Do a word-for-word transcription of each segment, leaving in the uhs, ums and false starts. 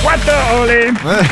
quattro ole.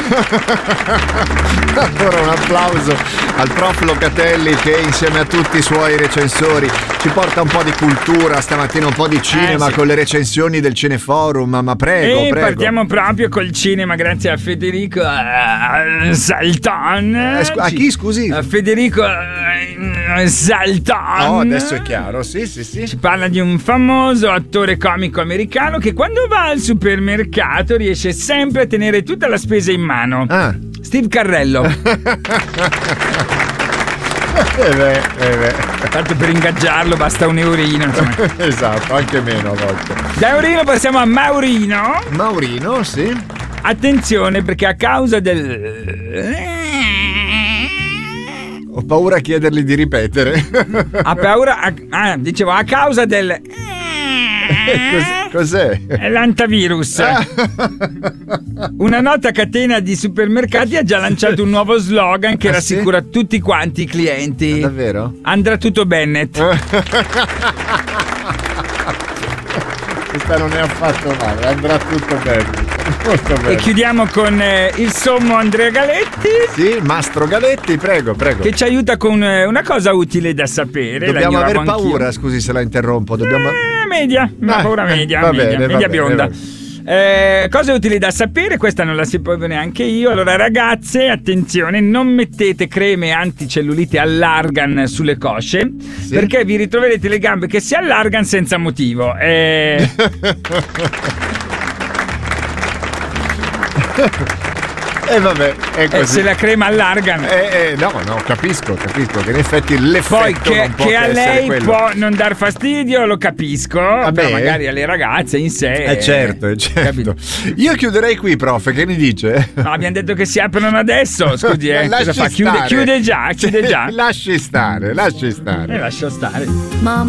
Allora un applauso al prof Locatelli che insieme a tutti i suoi recensori ci porta un po' di cultura stamattina, un po' di cinema, eh, sì, con le recensioni del Cineforum. Ma prego, e prego. Partiamo proprio col cinema grazie a Federico uh, Salton. Eh, scu- a chi, scusi? A Federico uh, Salton. Oh, adesso è chiaro, sì, sì, sì. Ci parla di un famoso attore comico americano che quando va al supermercato riesce sempre a tenere tutta la spesa in mano. Ah. Steve Carrello. Eh beh, eh beh. Tanto per ingaggiarlo basta un eurino. Esatto, anche meno a volte. Da Eurino passiamo a Maurino. Maurino, sì. Attenzione perché a causa del... Ho paura a chiedergli di ripetere. Ha paura... A... Ah, dicevo, a causa del... Cos- cos'è? È l'antivirus. Una nota catena di supermercati ha già lanciato un nuovo slogan che ah, rassicura sì? tutti quanti i clienti. Ah, davvero? Andrà tutto Bennett. Questa non è affatto male, andrà tutto bene. Molto bene. E chiudiamo con eh, il sommo Andrea Galetti. Sì, Mastro Galetti, prego, prego. Che ci aiuta con eh, una cosa utile da sapere. Dobbiamo aver anch'io. paura, scusi se la interrompo. Dobbiamo... Eh, media, una ah, paura media, va media, bene, media va bionda. bene, Eh, cose utili da sapere, questa non la sapevo neanche io. Allora ragazze, attenzione, non mettete creme anticellulite all'argan sulle cosce, sì, perché vi ritroverete le gambe che si allargano senza motivo. Eh... E eh vabbè, è così. Eh, se la crema allargano. Eh, eh, no, no, capisco, capisco che in effetti l'effetto poi che, non può che a lei quello. può non dar fastidio, lo capisco. Vabbè, però magari alle ragazze in sé. Eh certo, eh, certo. Capito? Io chiuderei qui, prof, che ne dice? No, abbiamo detto che si aprono adesso, scusi, eh. Cosa fa? Chiude, chiude già, chiude già. Lasci stare, lasci stare. E lascio stare. Mom.